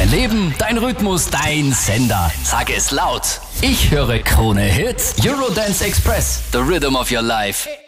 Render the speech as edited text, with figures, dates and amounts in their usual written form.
Dein Leben, dein Rhythmus, dein Sender. Sag es laut. Ich höre Krone Hits, Eurodance Express, the rhythm of your life.